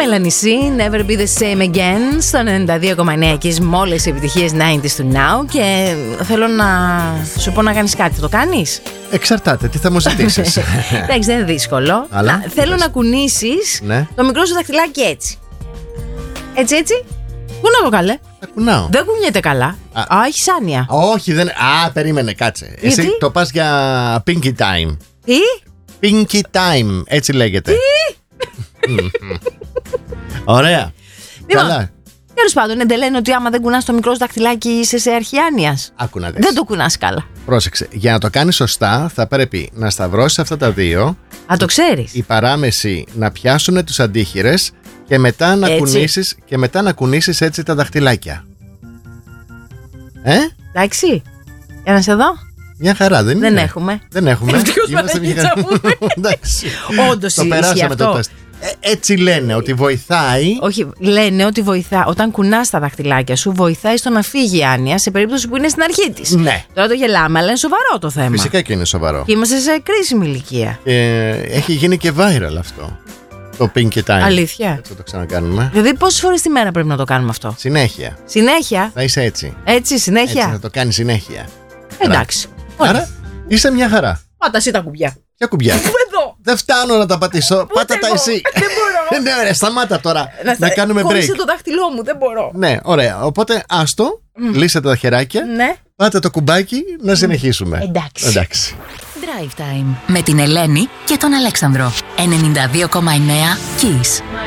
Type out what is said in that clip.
Μελανισή, Never Be The Same Again, στο 92,9 και με όλες οι επιτυχίες 90's του Now. Και θέλω να σου πω να κάνεις κάτι. Θα το κάνεις? Εξαρτάται, τι θα μου ζητήσεις. Εντάξει, δεν είναι δύσκολο. Αλλά, θέλω να κουνήσεις το μικρό σου δαχτυλάκι έτσι. Έτσι. Κούνα το καλέ. Θα κουνάω. Δεν κουνιέται καλά. Έχεις άνοια. Όχι, δεν. Περίμενε, κάτσε. Γιατί? Εσύ το πας για Pinky Time. Τι? Pinky Time, έτσι λέγεται. Τι? Ωραία. Καλά. Τέλος πάντων, δεν λένε ότι άμα δεν κουνάς το μικρό σου δαχτυλάκι είσαι σε αρχή άνοιας. Άκου να δεις. Δεν το κουνάς καλά. Πρόσεξε. Για να το κάνεις σωστά, θα πρέπει να σταυρώσεις αυτά τα δύο. Το ξέρεις. Η παράμεση να πιάσουν τους αντίχειρες και μετά να κουνήσεις έτσι τα δαχτυλάκια. Εντάξει. Για να σε δω. Μια χαρά, δεν είναι? Δεν έχουμε. Είμαστε μια χαρά. Εντάξει. Όντως το περάσαμε αυτό. Το τεστ. Έτσι λένε ότι βοηθάει. Όχι, λένε ότι βοηθά. Όταν κουνάς τα δαχτυλάκια σου, βοηθάει στο να φύγει η άνοια σε περίπτωση που είναι στην αρχή της. Ναι. Τώρα το γελάμε, αλλά είναι σοβαρό το θέμα. Φυσικά και είναι σοβαρό. Και είμαστε σε κρίσιμη ηλικία. Έχει γίνει και viral αυτό. Το Pinky Time. Αλήθεια. Θα το ξανακάνουμε. Δηλαδή, πόσες φορές τη μέρα πρέπει να το κάνουμε αυτό? Συνέχεια. Θα είσαι έτσι. Έτσι, συνέχεια. Έτσι θα το κάνεις συνέχεια. Εντάξει. Άρα είσαι μια χαρά. Πάτα εσύ τα κουμπιά. Ποια κουμπιά? Εδώ. Δεν φτάνω να τα πατήσω. Πάτα τα εσύ. Δεν μπορώ. Ναι, ωραία, σταμάτα τώρα. Να κάνουμε break. Κόλλησε το δάχτυλό μου, δεν μπορώ. Ναι, ωραία. Οπότε άστο, λύσε τα χεράκια. Ναι. Πάτε το κουμπάκι να συνεχίσουμε. Εντάξει. Drive Time με την Ελένη και τον Αλέξανδρο. 92,9 Kiss.